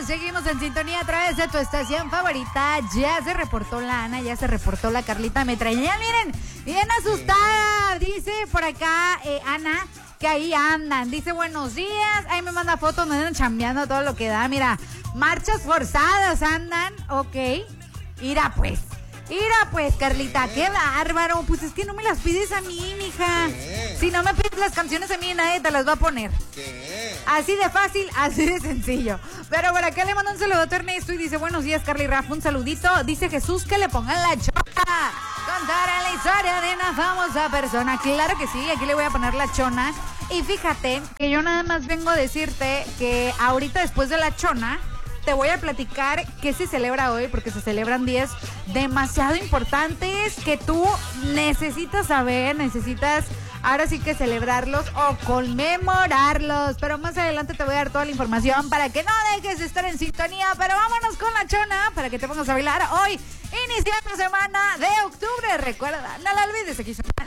seguimos en sintonía a través de tu estación favorita. Ya se reportó la Ana, ya se reportó la Carlita Metraña. Miren, bien asustada, dice por acá Ana, que ahí andan. Dice, buenos días, ahí me manda fotos, me andan chambeando todo lo que da. Mira, marchas forzadas andan, ok. Mira pues, Carlita, qué bárbaro. Pues es que no me las pides a mí, mija. Si no me pides las canciones a mí, nadie te las va a poner. Así de fácil, así de sencillo. Pero por acá le mando un saludo a Ernesto y dice, buenos días, Carly y Rafa, un saludito. Dice Jesús que le pongan la chona. Contará la historia de una famosa persona. Claro que sí, aquí le voy a poner la chona. Y fíjate que yo nada más vengo a decirte que ahorita después de la chona te voy a platicar qué se celebra hoy, porque se celebran días demasiado importantes que tú necesitas saber, necesitas ahora sí que celebrarlos o conmemorarlos. Pero más adelante te voy a dar toda la información para que no dejes de estar en sintonía. Pero vámonos con la chona para que te pongas a bailar hoy, iniciando semana de octubre. Recuerda, no la olvides, aquí